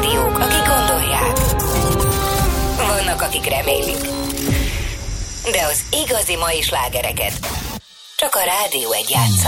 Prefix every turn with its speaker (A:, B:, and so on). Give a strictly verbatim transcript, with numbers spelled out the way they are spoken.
A: rádiók, akik gondolják. Vannak, akik remélik. De az igazi mai slágereket csak a Rádió egy játssza.